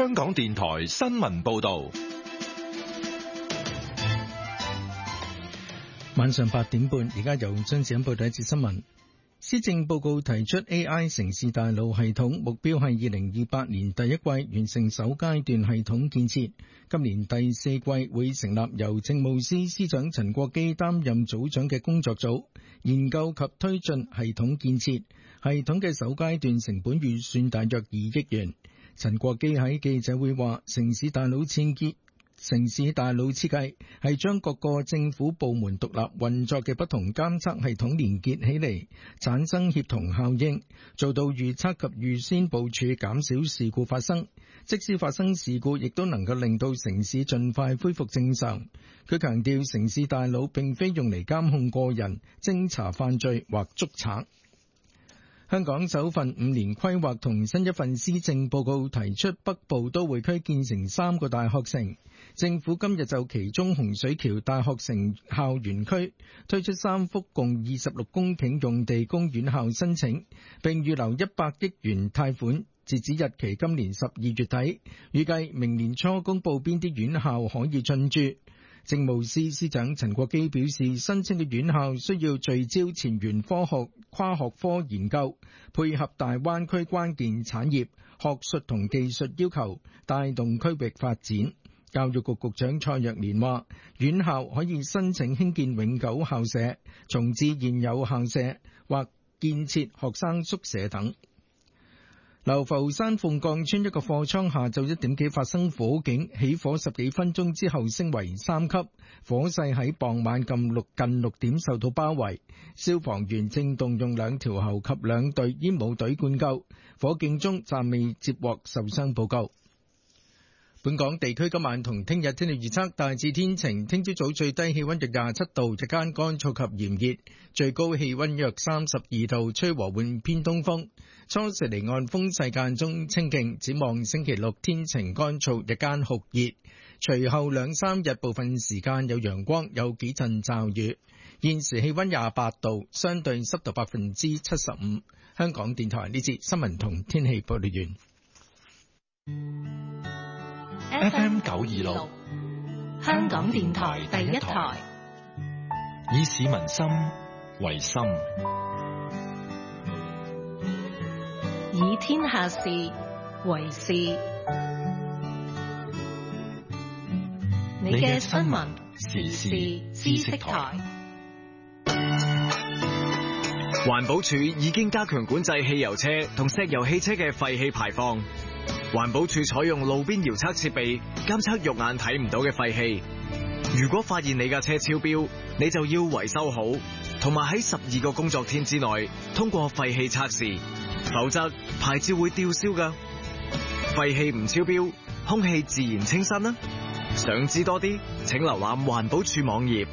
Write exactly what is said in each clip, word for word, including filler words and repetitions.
香港電台新聞報道。 晚上八點半，而家由張子欣報第一節新聞。施政報告提出 A I 城市大腦系統，目標係二零二八年第一季完成首階段系統建設。今年第四季會成立由政務司司長陳國基擔任組長嘅工作組，研究及推進系統建設。系統嘅首階段成本預算大約二億元。陳國基喺記者會話，城市大腦設計城市大腦設計係將各個政府部門獨立運作嘅不同監測系統連結起嚟，產生協同效應，做到預測及預先部署，減少事故發生。即使發生事故，亦都能夠令到城市盡快恢復正常。佢強調，城市大腦並非用嚟監控個人、偵查犯罪或捉賊。香港首份五年規劃同新一份施政報告提出北部都會區建成三個大學城。政府今日就其中洪水橋大學城校園區推出三幅共二十六公頃用地供院校申請，並預留一百億元貸款，截止日期今年十二月底，預計明年初公佈邊啲院校可以進駐。政務司司長陳國基表示，申請嘅院校需要聚焦前沿科學、跨學科研究，配合大灣區關鍵產業、學術同技術要求，帶動區域發展。教育局局長蔡若蓮話，院校可以申請興建永久校舍、重置現有校舍或建設學生宿舍等。流浮山鳳崗村一個貨倉下晝一點幾發生火警，起火十幾分鐘之後升為三級，火勢喺傍晚近六近六點受到包圍，消防員正動用兩條喉及兩隊煙霧隊灌救，火警中暫未接獲受傷報告。本港地區今晚同聽日天氣預測大致天晴，聽朝早最低氣溫約廿七度，日間乾燥及炎熱，最高氣溫約三十二度，吹和緩偏東風。初時離岸風勢間中清勁，展望星期六天晴乾燥，日間酷熱，隨後兩三日部分時間有陽光，有幾陣驟雨。現時氣溫廿八度，相對濕度百分之七十五。香港電台呢節新聞同天氣報道完。 F M 九二六， 香港電台第一台， 以市民心為心， 以天下事為事。你嘅新聞時事知識台。 環保署已經加強管制汽油車同石油汽車嘅廢氣排放。環保署採用路邊遙測設備監測肉眼睇唔到嘅廢氣。如果發現你架車超標，你就要維修好，同埋喺十二個工作天之內通過廢氣測試，否則牌照會吊銷㗎。廢氣唔超標，空氣自然清新啦。想知多啲，請瀏覽環保署網頁。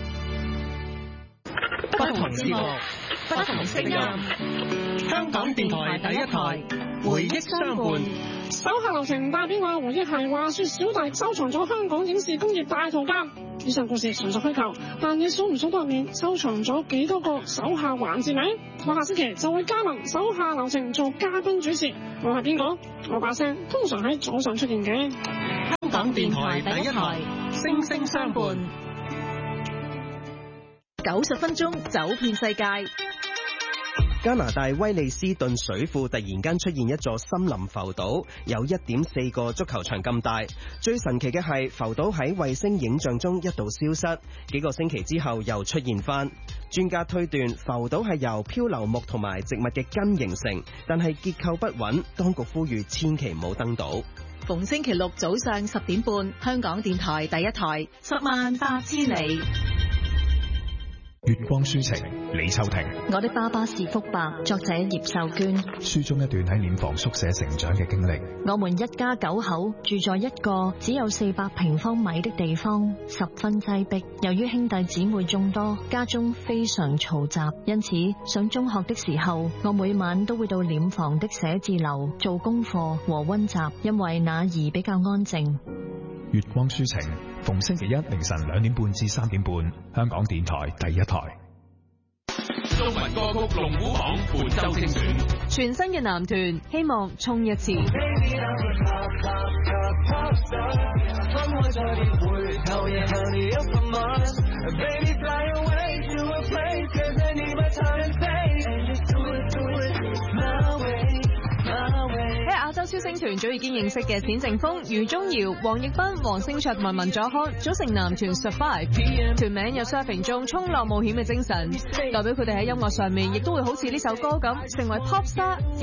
不同節目，不同聲音，香港電台第一台，回憶相伴。 手下留情代表我回憶係話說小弟收藏咗香港影視工業大圖鑑。以上故事純屬虛構，但你數唔數得入面收藏咗幾多個手下環節名？我下星期就會加盟手下留情做嘉賓主持。我係邊個？我把聲通常喺早上出現嘅。 香港電台第一台，聲聲相伴。九十分鐘走遍世界。 加拿大威利斯頓水庫突然間出現一座森林浮島，有 一點四個足球場咁大。最神奇嘅係浮島喺衛星影像中一度消失，幾個星期之後又出現翻。專家推斷浮島係由漂流木同埋植物嘅根形成，但係結構不穩，當局呼籲千祈唔好登島。 逢星期六早上十點半，香港電台第一台，十萬八千里。 月光書情，李秋婷。 我的爸爸是福伯，作者葉秀娟。 書中一段喺殮房宿舍成長嘅經歷。 我們一家九口住在一個只有四百平方米的地方，十分擠迫。由於兄弟姊妹眾多，家中非常嘈雜，因此上中學的時候，我每晚都會到殮房的寫字樓做功課和溫習，因為那兒比較安靜。 月光書情，逢星期一凌晨兩點半至三點半，香港電台第一台。 中文歌曲龍虎榜本周精選。 全新嘅男團希望衝一次。喺亞洲超星團早已經認識嘅冼靖峰、余宗遙、黃奕斌、黃星卓同埋文佐康組成男團 Survive， 團名有 surfing 中衝浪冒險嘅精神，代表佢哋喺音樂上面亦都會好似呢首歌咁成為 pop star。